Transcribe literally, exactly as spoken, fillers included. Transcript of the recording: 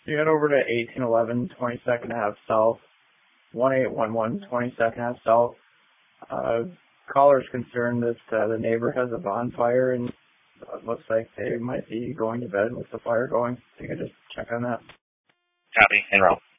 You head over to eighteen eleven twenty-second Ave South, one eight one one twenty-second Ave South. Uh, caller's concerned that uh, the neighbor has a bonfire and it looks like they might be going to bed with the fire going. I think I just check on that. Copy. En route.